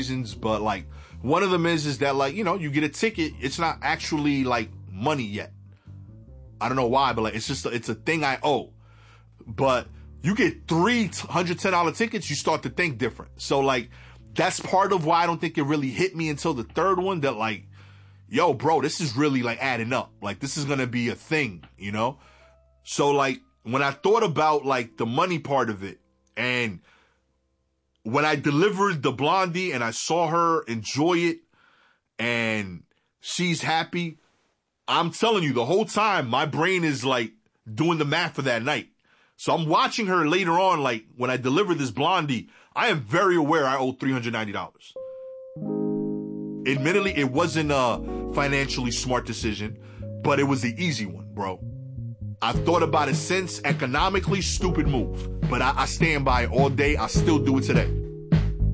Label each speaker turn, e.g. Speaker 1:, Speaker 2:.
Speaker 1: reasons, but like one of them is that like, you know, you get a ticket, it's not actually like money yet. I don't know why, but like it's a thing I owe. But you get $310 tickets, you start to think different. So like that's part of why I don't think it really hit me until the third one, that like, yo, bro, this is really like adding up. Like this is gonna be a thing, you know? So like when I thought about like the money part of it, and when I delivered the Blondie and I saw her enjoy it and she's happy, I'm telling you, the whole time my brain is like doing the math for that night. So I'm watching her later on, like when I deliver this Blondie, I am very aware I owe $390. Admittedly, it wasn't a financially smart decision, but it was the easy one, bro. I've thought about it since. Economically, stupid move. But I stand by it all day. I still do it today.